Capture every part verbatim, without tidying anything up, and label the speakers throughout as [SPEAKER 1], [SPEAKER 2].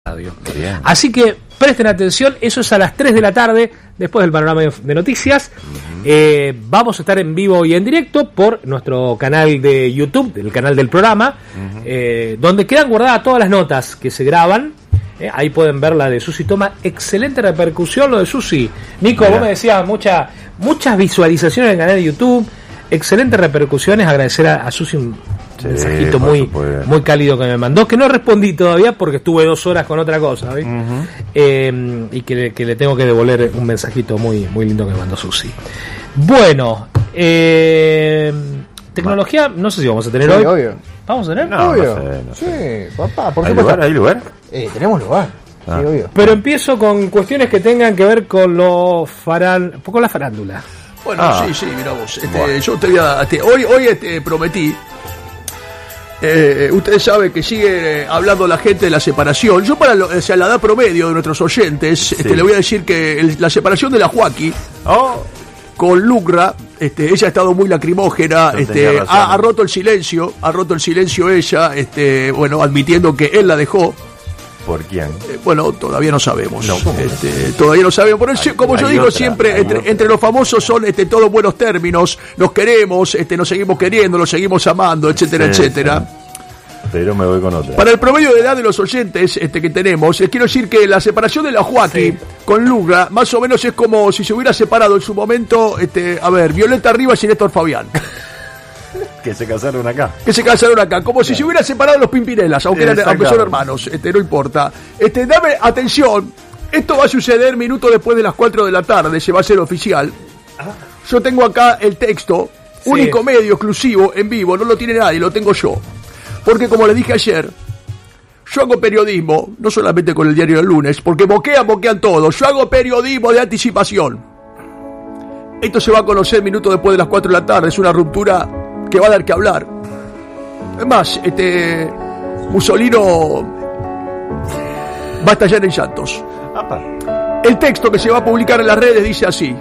[SPEAKER 1] Bien.
[SPEAKER 2] Así que presten atención, eso es a las tres de la tarde, después del panorama de noticias. Uh-huh. eh, Vamos a estar en vivo y en directo por nuestro canal de YouTube, el canal del programa, uh-huh. eh, donde quedan guardadas todas las notas que se graban. eh, Ahí pueden ver la de Susi Toma. Excelente repercusión lo de Susi. Nico, Mira. vos me decías mucha, muchas visualizaciones en el canal de YouTube. Excelentes repercusiones. Agradecer a, a Susi un sí, mensajito muy, muy cálido que me mandó, que no respondí todavía porque estuve dos horas con otra cosa, uh-huh. eh, y que le, que le tengo que devolver un mensajito muy, muy lindo que me mandó Susi. Bueno, eh, tecnología, no sé si vamos a tener
[SPEAKER 3] sí,
[SPEAKER 2] hoy.
[SPEAKER 3] Obvio.
[SPEAKER 2] ¿Vamos a tener?
[SPEAKER 3] No, obvio.
[SPEAKER 1] No sé, no sé.
[SPEAKER 3] Sí, papá, ¿por
[SPEAKER 1] ¿Hay
[SPEAKER 3] qué
[SPEAKER 1] lugar?
[SPEAKER 3] pasa?
[SPEAKER 1] ¿Hay lugar?
[SPEAKER 3] Eh, tenemos lugar.
[SPEAKER 1] Ah.
[SPEAKER 3] Sí, obvio.
[SPEAKER 2] Pero empiezo con cuestiones que tengan que ver con lo faran, con la farándula.
[SPEAKER 4] Bueno,
[SPEAKER 1] ah.
[SPEAKER 4] sí, sí, mirá vos. Este, bueno. Yo te voy a. Este, hoy hoy este, prometí. Eh, ustedes saben que sigue hablando la gente de la separación. Yo, para lo, o sea, la edad promedio de nuestros oyentes, sí. este, le voy a decir que el, la separación de la Joaquí oh. con Lucra, este, ella ha estado muy lacrimógena, no este, ha, ha roto el silencio, ha roto el silencio ella, este, bueno, admitiendo que él la dejó.
[SPEAKER 1] ¿Por quién?
[SPEAKER 4] Eh, bueno, todavía no sabemos.
[SPEAKER 1] No,
[SPEAKER 4] este, todavía no sabemos. Por eso, hay, como yo digo otra, siempre, entre, entre los famosos son este, todos buenos términos. Nos queremos, este, nos seguimos queriendo, nos seguimos amando, etcétera, sí, etcétera.
[SPEAKER 1] Sí. Pero me voy con otra.
[SPEAKER 4] Para el promedio de edad de los oyentes este, que tenemos, les quiero decir que la separación de la Joaquí sí. con Lucra, más o menos es como si se hubiera separado en su momento, este, a ver, Violeta Rivas y Néstor Fabián.
[SPEAKER 1] Que se casaron acá.
[SPEAKER 4] Que se casaron acá, como si se hubieran separado los Pimpinelas, aunque, eran, aunque son hermanos, este, no importa. Este, dame atención, esto va a suceder minutos después de las cuatro de la tarde, se va a hacer oficial. Yo tengo acá el texto, sí. único medio exclusivo, en vivo, no lo tiene nadie, lo tengo yo. Porque como les dije ayer, yo hago periodismo, no solamente con el diario del lunes, porque boquean, boquean todos, yo hago periodismo de anticipación. Esto se va a conocer minutos después de las cuatro de la tarde, es una ruptura que va a dar que hablar. Es más, este Mussolino va a estallar en llantos. El texto que se va a publicar en las redes dice así: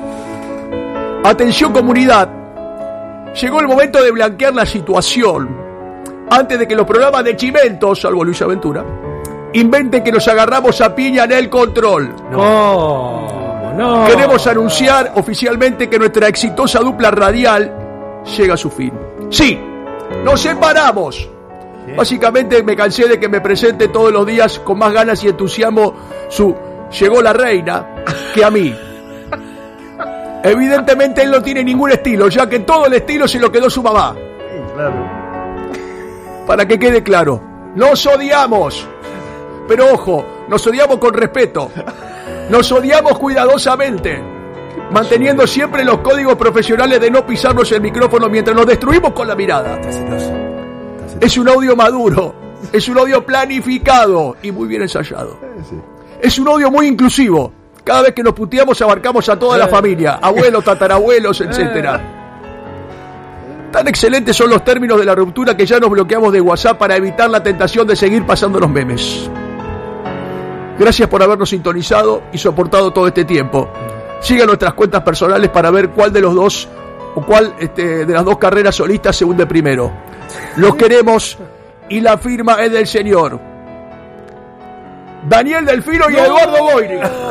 [SPEAKER 4] atención comunidad, llegó el momento de blanquear la situación antes de que los programas de Chimentos, salvo Luis Aventura, inventen que nos agarramos a piña en el control.
[SPEAKER 2] No, no.
[SPEAKER 4] Queremos anunciar oficialmente que nuestra exitosa dupla radial llega a su fin. Sí, nos separamos. ¿Qué? Básicamente me cansé de que me presente todos los días con más ganas y entusiasmo su llegó la reina que a mí. Evidentemente él no tiene ningún estilo, ya que todo el estilo se lo quedó su mamá.
[SPEAKER 1] Sí, claro.
[SPEAKER 4] Para que quede claro, nos odiamos. Pero ojo, nos odiamos con respeto. Nos odiamos cuidadosamente, manteniendo siempre los códigos profesionales de no pisarnos el micrófono mientras nos destruimos con la mirada. Es un odio maduro, es un odio planificado y muy bien ensayado. Es un odio muy inclusivo. Cada vez que nos puteamos abarcamos a toda la familia, abuelos, tatarabuelos, etcétera. Tan excelentes son los términos de la ruptura que ya nos bloqueamos de WhatsApp para evitar la tentación de seguir pasando los memes. Gracias por habernos sintonizado y soportado todo este tiempo. Sigan nuestras cuentas personales para ver cuál de los dos o cuál este, de las dos carreras solistas se hunde primero. Los queremos y la firma es del señor Daniel Delfino y no. Eduardo Goyri.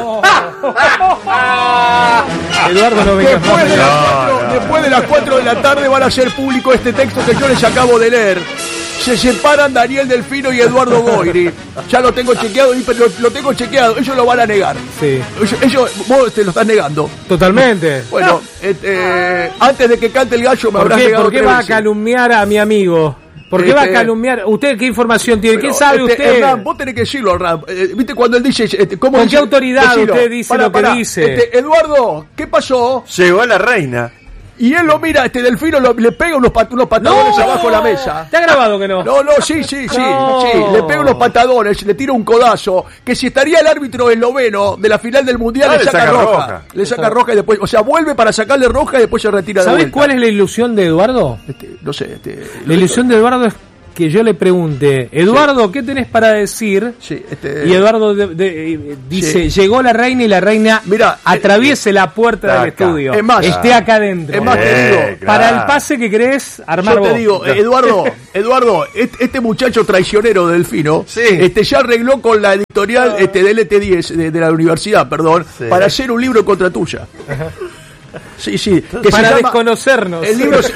[SPEAKER 2] Eduardo no venga.
[SPEAKER 4] Después de, las cuatro, no, no. después de las cuatro de la tarde van a hacer público este texto que yo les acabo de leer. Se separan Daniel Delfino y Eduardo Goyri. Ya lo tengo chequeado, lo, lo tengo chequeado. Ellos lo van a negar.
[SPEAKER 2] Sí.
[SPEAKER 4] Ellos, ellos vos te lo estás negando.
[SPEAKER 2] Totalmente.
[SPEAKER 4] Bueno, no. este, antes de que cante el gallo me habrás negado.
[SPEAKER 2] ¿Por qué va a calumniar a mi amigo? ¿Por qué este, va a calumniar? ¿Usted qué información tiene? ¿Qué sabe
[SPEAKER 4] este,
[SPEAKER 2] usted?
[SPEAKER 4] Hernán, vos tenés que decirlo, Hernán. Eh, ¿Viste cuando él dice... Este, ¿cómo
[SPEAKER 2] ¿Con
[SPEAKER 4] dice?
[SPEAKER 2] qué autoridad
[SPEAKER 4] Decilo.
[SPEAKER 2] usted dice
[SPEAKER 4] para,
[SPEAKER 2] lo que
[SPEAKER 4] para.
[SPEAKER 2] dice?
[SPEAKER 4] Este, Eduardo, ¿qué pasó?
[SPEAKER 1] Llegó la reina.
[SPEAKER 4] Y él lo mira, este Delfino lo, le pega unos, pat, unos patadones no, abajo de la mesa.
[SPEAKER 2] ¿Está grabado que no?
[SPEAKER 4] No, no, sí, sí, sí,
[SPEAKER 2] no.
[SPEAKER 4] sí. Le pega unos patadones, le tira un codazo. Que si estaría el árbitro esloveno de la final del mundial,
[SPEAKER 1] no,
[SPEAKER 4] le saca,
[SPEAKER 1] saca
[SPEAKER 4] roja.
[SPEAKER 1] roja.
[SPEAKER 4] Le saca roja y después, o sea, vuelve para sacarle roja y después se retira de vuelta.
[SPEAKER 2] ¿Sabés cuál es la ilusión de Eduardo?
[SPEAKER 4] Este, no sé, este.
[SPEAKER 2] La ilusión de Eduardo es que yo le pregunte, Eduardo, sí. ¿qué tenés para decir?
[SPEAKER 4] Sí, este,
[SPEAKER 2] y Eduardo de, de, dice,
[SPEAKER 4] sí.
[SPEAKER 2] llegó la reina y la reina
[SPEAKER 4] Mirá,
[SPEAKER 2] atraviese eh, la puerta del
[SPEAKER 1] acá.
[SPEAKER 2] estudio.
[SPEAKER 4] Es más,
[SPEAKER 2] esté acá adentro.
[SPEAKER 4] Es más, te digo,
[SPEAKER 1] Eh, claro.
[SPEAKER 2] para el pase que querés armar
[SPEAKER 4] yo
[SPEAKER 2] vos.
[SPEAKER 4] te digo, eh, Eduardo, Eduardo, este, este muchacho traicionero de Delfino,
[SPEAKER 1] Sí.
[SPEAKER 4] este ya arregló con la editorial este, de L T diez, de, de la universidad, perdón,
[SPEAKER 1] Sí.
[SPEAKER 4] para hacer un libro contra tuya. Sí, sí. Que
[SPEAKER 2] Para
[SPEAKER 4] se llama-
[SPEAKER 2] desconocernos.
[SPEAKER 4] El libro se-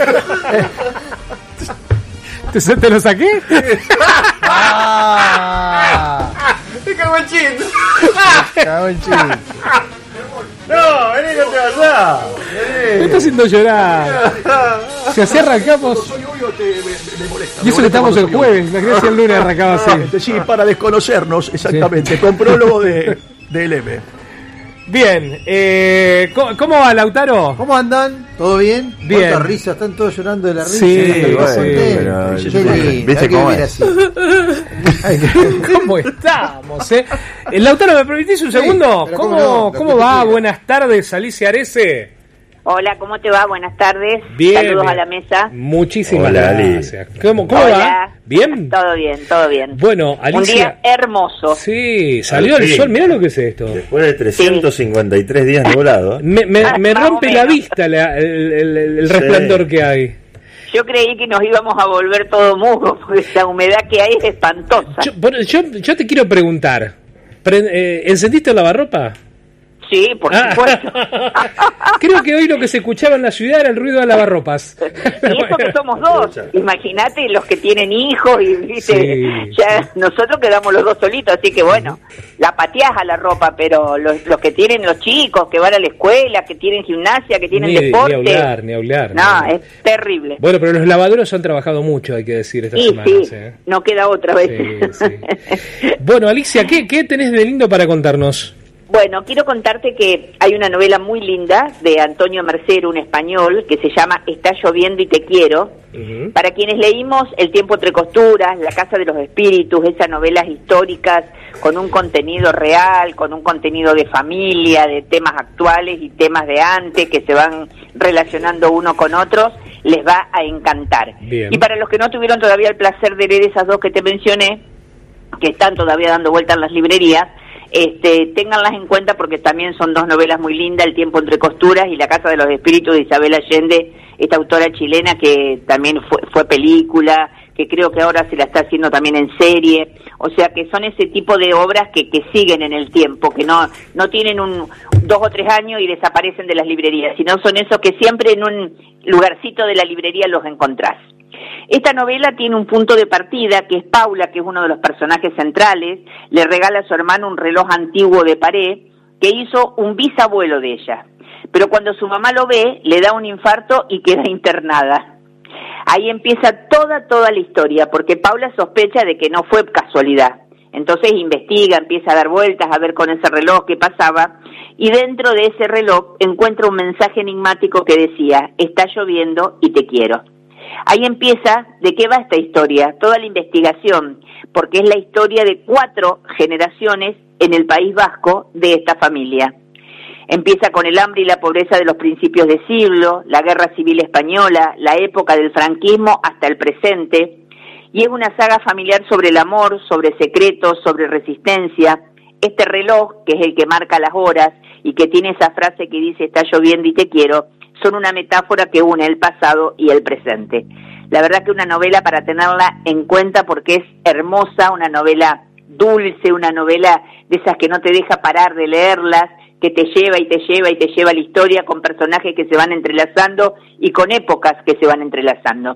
[SPEAKER 2] ¿Te, ¿Te lo saqué?
[SPEAKER 3] Ah,
[SPEAKER 1] ¡Me cago en chiste!
[SPEAKER 3] cago en chiste.
[SPEAKER 1] ¡No, vení, no te vayas!
[SPEAKER 2] Me está haciendo llorar. Si así arrancamos.
[SPEAKER 4] Soy obvio, te, me, me molesta.
[SPEAKER 2] Y
[SPEAKER 4] me
[SPEAKER 2] eso
[SPEAKER 4] molesta
[SPEAKER 2] que estamos
[SPEAKER 4] cuando
[SPEAKER 2] el
[SPEAKER 4] soy
[SPEAKER 2] jueves. Imagínate si el lunes arrancaba así.
[SPEAKER 4] obvio. Este, sí, para desconocernos, exactamente, con prólogo de, de L M.
[SPEAKER 2] Bien. Eh, ¿cómo, ¿Cómo va, Lautaro?
[SPEAKER 3] ¿Cómo andan? ¿Todo bien?
[SPEAKER 2] Bien.
[SPEAKER 3] ¿Cuánta risa? Están todos llorando de la risa.
[SPEAKER 2] Sí,
[SPEAKER 3] Están todos
[SPEAKER 2] bueno,
[SPEAKER 3] contentos.
[SPEAKER 1] pero-
[SPEAKER 3] Qué lindo,
[SPEAKER 1] ¿viste
[SPEAKER 3] hay que
[SPEAKER 1] cómo
[SPEAKER 3] vivir
[SPEAKER 1] es?
[SPEAKER 3] así. Hay que-
[SPEAKER 2] ¿Cómo estamos, eh? Eh, Lautaro, ¿me permitís un
[SPEAKER 3] Sí,
[SPEAKER 2] segundo?
[SPEAKER 3] pero
[SPEAKER 2] ¿Cómo,
[SPEAKER 3] cómo no, lo
[SPEAKER 2] cómo
[SPEAKER 3] que
[SPEAKER 2] va?
[SPEAKER 3] quiera.
[SPEAKER 2] Buenas tardes, Alicia Arese.
[SPEAKER 5] Hola, ¿cómo te va? Buenas tardes.
[SPEAKER 2] Bien.
[SPEAKER 5] Saludos
[SPEAKER 2] bien.
[SPEAKER 5] a la mesa.
[SPEAKER 2] Muchísimas
[SPEAKER 1] Hola,
[SPEAKER 2] gracias. ¿Cómo, cómo
[SPEAKER 5] Hola.
[SPEAKER 2] va? ¿Bien?
[SPEAKER 5] Todo bien, todo bien.
[SPEAKER 2] Bueno,
[SPEAKER 5] Un día
[SPEAKER 2] Alicia.
[SPEAKER 5] hermoso.
[SPEAKER 2] Sí, salió
[SPEAKER 1] Al
[SPEAKER 2] el
[SPEAKER 1] fin.
[SPEAKER 2] sol. Mirá lo que es esto.
[SPEAKER 1] Después de trescientos cincuenta y tres días nublados.
[SPEAKER 2] Me, me, me
[SPEAKER 5] Más o
[SPEAKER 2] rompe la
[SPEAKER 5] menos.
[SPEAKER 2] vista la- el, el- el- el
[SPEAKER 1] Sí.
[SPEAKER 2] resplandor que hay.
[SPEAKER 5] Yo creí que nos íbamos a volver todo musgo porque la humedad que hay es espantosa.
[SPEAKER 2] Yo, por- yo, yo te quiero preguntar. Pre- eh, ¿Encendiste el lavarropa?
[SPEAKER 5] Sí, por
[SPEAKER 2] Ah.
[SPEAKER 5] supuesto.
[SPEAKER 2] Creo que hoy lo que se escuchaba en la ciudad era el ruido de lavarropas.
[SPEAKER 5] Y eso que somos dos. Imagínate los que tienen hijos y ¿viste?
[SPEAKER 2] Sí.
[SPEAKER 5] Ya nosotros quedamos los dos solitos, así que bueno, la pateás a la ropa, pero los, los que tienen los chicos, que van a la escuela, que tienen gimnasia, que tienen
[SPEAKER 2] Ni, ni
[SPEAKER 5] deporte.
[SPEAKER 2] hablar, ni hablar.
[SPEAKER 5] No,
[SPEAKER 2] ni hablar.
[SPEAKER 5] es terrible.
[SPEAKER 2] Bueno, pero los lavaderos han trabajado mucho, hay que decir, estas
[SPEAKER 5] Sí,
[SPEAKER 2] semanas.
[SPEAKER 5] sí,
[SPEAKER 2] ¿eh?
[SPEAKER 5] no queda otra vez.
[SPEAKER 2] Sí, sí. Bueno, Alicia, ¿qué, ¿qué tenés de lindo para contarnos?
[SPEAKER 5] Bueno, quiero contarte que hay una novela muy linda de Antonio Mercero, un español, que se llama Está lloviendo y te quiero.
[SPEAKER 2] Ujú.
[SPEAKER 5] Para quienes leímos El tiempo entre costuras, La casa de los espíritus, esas novelas históricas con un contenido real, con un contenido de familia, de temas actuales y temas de antes que se van relacionando uno con otros, les va a encantar.
[SPEAKER 2] Bien.
[SPEAKER 5] Y para los que no tuvieron todavía el placer de leer esas dos que te mencioné, que están todavía dando vuelta en las librerías, este, ténganlas en cuenta porque también son dos novelas muy lindas, El tiempo entre costuras y La casa de los espíritus de Isabel Allende, esta autora chilena que también fue, fue película, que creo que ahora se la está haciendo también en serie, o sea que son ese tipo de obras que, que siguen en el tiempo, que no, no tienen un dos o tres años y desaparecen de las librerías, sino son esos que siempre en un lugarcito de la librería los encontrás. Esta novela tiene un punto de partida, que es Paula, que es uno de los personajes centrales, le regala a su hermano un reloj antiguo de pared que hizo un bisabuelo de ella. Pero cuando su mamá lo ve, le da un infarto y queda internada. Ahí empieza toda, toda la historia, porque Paula sospecha de que no fue casualidad. Entonces investiga, empieza a dar vueltas a ver con ese reloj qué pasaba, y dentro de ese reloj encuentra un mensaje enigmático que decía, está lloviendo y te quiero. Ahí empieza de qué va esta historia, toda la investigación, porque es la historia de cuatro generaciones en el País Vasco de esta familia. Empieza con el hambre y la pobreza de los principios de siglo, la guerra civil española, la época del franquismo hasta el presente, y es una saga familiar sobre el amor, sobre secretos, sobre resistencia. Este reloj, que es el que marca las horas y que tiene esa frase que dice está lloviendo y te quiero, son una metáfora que une el pasado y el presente. La verdad que una novela para tenerla en cuenta porque es hermosa, una novela dulce, una novela de esas que no te deja parar de leerlas, que te lleva y te lleva y te lleva la historia con personajes que se van entrelazando y con épocas que se van entrelazando.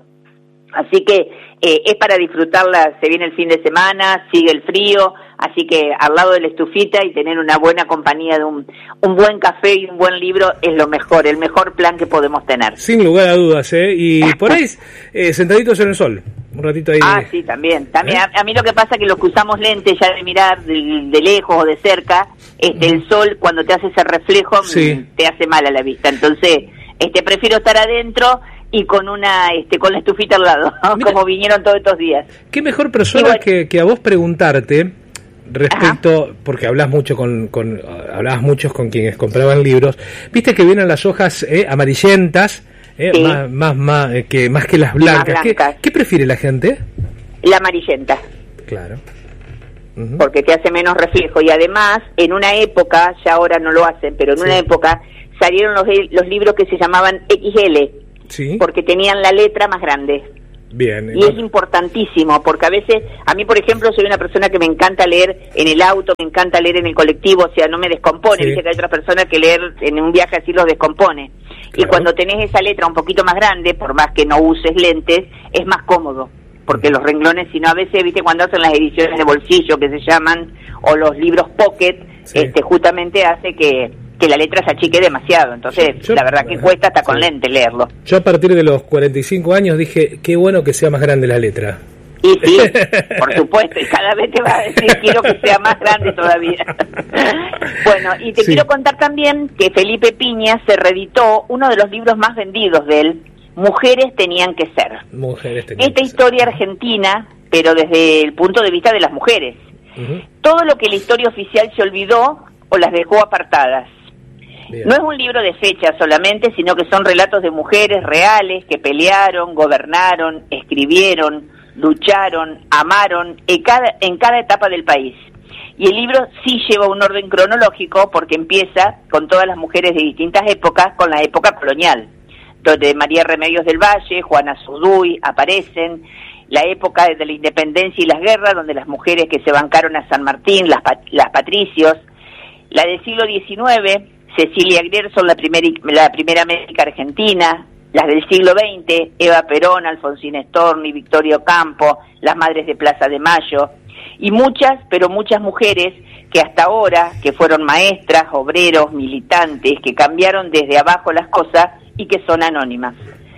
[SPEAKER 5] Así que eh, es para disfrutarla, se viene el fin de semana, sigue el frío, así que al lado de la estufita y tener una buena compañía de un, un buen café y un buen libro es lo mejor, el mejor plan que podemos tener.
[SPEAKER 2] Sin lugar a dudas, ¿eh? Y por ahí, eh, sentaditos en el sol, un ratito ahí.
[SPEAKER 5] Ah, sí, también. también
[SPEAKER 2] ¿Eh?
[SPEAKER 5] a, a mí lo que pasa es que los que usamos lentes ya de mirar de, de lejos o de cerca, este, el sol cuando te hace ese reflejo
[SPEAKER 2] Sí.
[SPEAKER 5] mm, te hace mal a la vista. Entonces, este, prefiero estar adentro y con una, este, con la estufita al lado,
[SPEAKER 2] Mira.
[SPEAKER 5] como vinieron todos estos días.
[SPEAKER 2] ¿Qué mejor persona
[SPEAKER 5] Igual.
[SPEAKER 2] que, que a vos preguntarte respecto, Ajá. porque hablas mucho con, con hablabas muchos con quienes compraban libros, viste que vienen las hojas eh, amarillentas, eh,
[SPEAKER 5] Sí.
[SPEAKER 2] más, más, más, eh, que, más que las blancas.
[SPEAKER 5] Más blancas.
[SPEAKER 2] ¿Qué, ¿Qué prefiere la gente?
[SPEAKER 5] la amarillenta.
[SPEAKER 2] Claro. Uh-huh.
[SPEAKER 5] Porque te hace menos reflejo. Y además, en una época, ya ahora no lo hacen, pero en sí. una época salieron los, los libros que se llamaban equis ele,
[SPEAKER 2] sí.
[SPEAKER 5] porque tenían la letra más grande.
[SPEAKER 2] Bien.
[SPEAKER 5] Y es importantísimo, porque a veces, a mí por ejemplo, soy una persona que me encanta leer en el auto, me encanta leer en el colectivo, o sea, no me descompone,
[SPEAKER 2] sí.
[SPEAKER 5] dice que hay otras personas que leer en un viaje así los descompone. Claro. Y cuando tenés esa letra un poquito más grande, por más que no uses lentes, es más cómodo, porque los renglones, si no, a veces, viste, cuando hacen las ediciones de bolsillo que se llaman, o los libros pocket, sí. este justamente hace que... que la letra se achique demasiado, entonces yo, la verdad que cuesta hasta con sí. lente leerlo.
[SPEAKER 2] Yo a partir de los cuarenta y cinco años dije, qué bueno que sea más grande la letra.
[SPEAKER 5] Y sí, por supuesto, y cada vez te va a decir, quiero que sea más grande todavía. Bueno, y te sí. quiero contar también que Felipe Piña se reeditó uno de los libros más vendidos de él, Mujeres tenían que ser.
[SPEAKER 2] Mujeres tenían
[SPEAKER 5] Esta
[SPEAKER 2] que
[SPEAKER 5] historia
[SPEAKER 2] ser.
[SPEAKER 5] argentina, pero desde el punto de vista de las mujeres. Uh-huh. Todo lo que la historia oficial se olvidó o las dejó apartadas. Bien. No es un libro de fechas solamente, sino que son relatos de mujeres reales que pelearon, gobernaron, escribieron, lucharon, amaron en cada, en cada etapa del país. Y el libro sí lleva un orden cronológico porque empieza con todas las mujeres de distintas épocas, con la época colonial, donde María Remedios del Valle, Juana Zurduy aparecen, la época de la independencia y las guerras, donde las mujeres que se bancaron a San Martín, las, las patricios, la del siglo diecinueve, Cecilia Grierson, la, primer, la primera médica argentina, las del siglo veinte, Eva Perón, Alfonsina Storni, Victoria Ocampo, las madres de Plaza de Mayo, y muchas, pero muchas mujeres que hasta ahora, que fueron maestras, obreros, militantes, que cambiaron desde abajo las cosas y que son anónimas.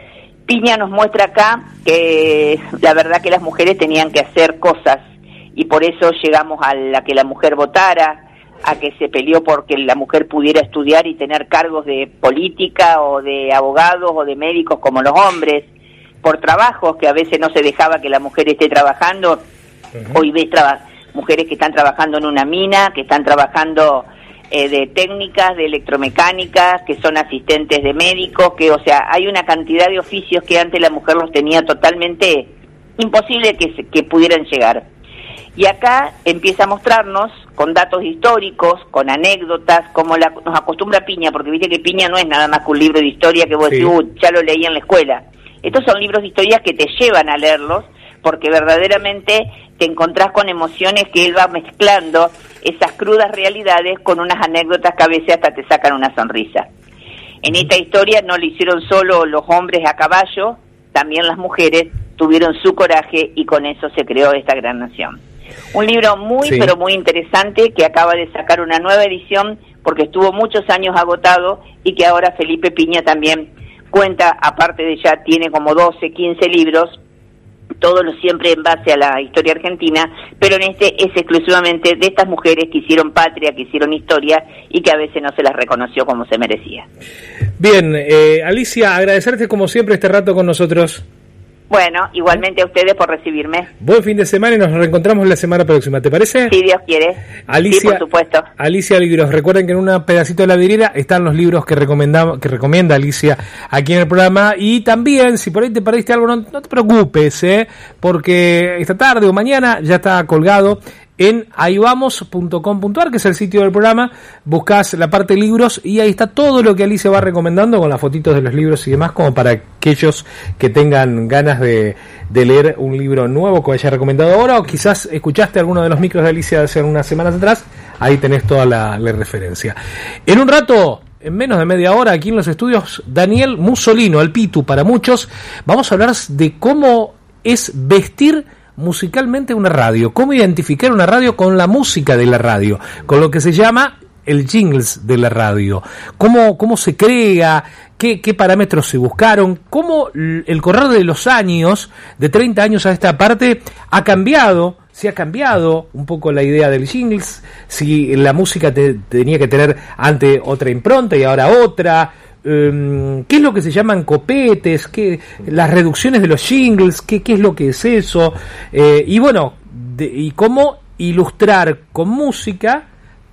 [SPEAKER 5] Piña nos muestra acá que la verdad que las mujeres tenían que hacer cosas, y por eso llegamos a la que la mujer votara, a que se peleó porque la mujer pudiera estudiar y tener cargos de política o de abogados o de médicos como los hombres, por trabajos que a veces no se dejaba que la mujer esté trabajando. Uh-huh. Hoy ves traba- mujeres que están trabajando en una mina, que están trabajando eh, de técnicas, de electromecánicas, que son asistentes de médicos, que o sea, hay una cantidad de oficios que antes la mujer los tenía totalmente imposible que, se, que pudieran llegar. Y acá empieza a mostrarnos, con datos históricos, con anécdotas, como la, nos acostumbra Piña, porque viste que Piña no es nada más que un libro de historia que vos sí. decís, uh, ya lo leí en la escuela. Estos son libros de historias que te llevan a leerlos, porque verdaderamente te encontrás con emociones que él va mezclando esas crudas realidades con unas anécdotas que a veces hasta te sacan una sonrisa. En esta historia no lo hicieron solo los hombres a caballo, también las mujeres tuvieron su coraje y con eso se creó esta gran nación. Un libro muy, sí. pero muy interesante que acaba de sacar una nueva edición porque estuvo muchos años agotado y que ahora Felipe Piña también cuenta, aparte de ya tiene como doce, quince libros, todos los siempre en base a la historia argentina, pero en este es exclusivamente de estas mujeres que hicieron patria, que hicieron historia y que a veces no se las reconoció como se merecía.
[SPEAKER 2] Bien, eh, Alicia, agradecerte como siempre este rato con nosotros.
[SPEAKER 5] Bueno, igualmente a ustedes por recibirme.
[SPEAKER 2] Buen fin de semana y nos reencontramos la semana próxima, ¿te parece?
[SPEAKER 5] Si Dios quiere.
[SPEAKER 2] Alicia,
[SPEAKER 5] sí, por supuesto.
[SPEAKER 2] Alicia Libros, recuerden que en un pedacito de la vidriera están los libros que recomendamos, que recomienda Alicia aquí en el programa, y también si por ahí te perdiste algo, no, no te preocupes, ¿eh? Porque esta tarde o mañana ya está colgado en ahivamos punto com punto a r, que es el sitio del programa. Buscás la parte libros y ahí está todo lo que Alicia va recomendando con las fotitos de los libros y demás, como para aquellos que tengan ganas de, de leer un libro nuevo que haya recomendado ahora, o quizás escuchaste alguno de los micros de Alicia de hace unas semanas atrás. Ahí tenés toda la, la referencia. En un rato, en menos de media hora, aquí en los estudios, Daniel Musolino, el Pitu para muchos, vamos a hablar de cómo es vestir musicalmente una radio, cómo identificar una radio con la música de la radio, con lo que se llama el jingles de la radio, cómo, cómo se crea, qué, qué parámetros se buscaron, cómo el correr de los años, de treinta años a esta parte, ha cambiado, si ha cambiado un poco la idea del jingles, si la música te, tenía que tener antes otra impronta y ahora otra. ¿Qué es lo que se llaman copetes? ¿Qué, las reducciones de los jingles? ¿Qué, qué es lo que es eso? Eh, y bueno, de, y cómo ilustrar con música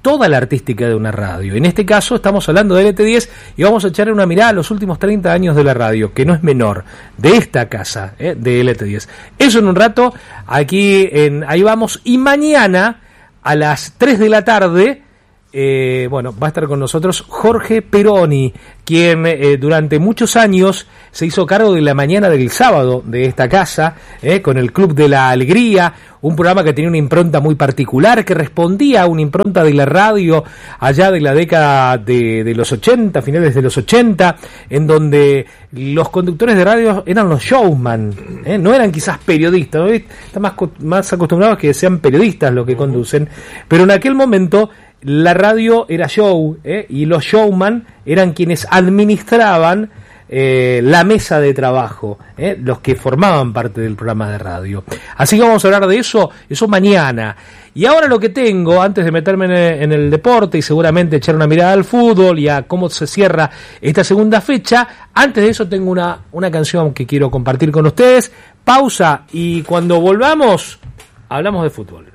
[SPEAKER 2] toda la artística de una radio. En este caso estamos hablando de L T diez y vamos a echarle una mirada a los últimos treinta años de la radio, que no es menor, de esta casa, ¿eh? de L T diez. Eso en un rato, aquí en Ahí Vamos, y mañana a las tres de la tarde, eh, bueno, va a estar con nosotros Jorge Peroni, quien eh, durante muchos años se hizo cargo de la mañana del sábado de esta casa, eh, con el Club de la Alegría, un programa que tenía una impronta muy particular, que respondía a una impronta de la radio allá de la década de, de los ochenta, finales de los ochenta, en donde los conductores de radio eran los showman, eh, no eran quizás periodistas, ¿no? Están más, más acostumbrados a que sean periodistas los que conducen, pero en aquel momento la radio era show, eh, y los showman eran quienes administraban eh, la mesa de trabajo, eh, los que formaban parte del programa de radio. Así que vamos a hablar de eso, eso mañana. Y ahora lo que tengo, antes de meterme en el, en el deporte y seguramente echar una mirada al fútbol y a cómo se cierra esta segunda fecha, antes de eso tengo una, una canción que quiero compartir con ustedes. Pausa y cuando volvamos, hablamos de fútbol.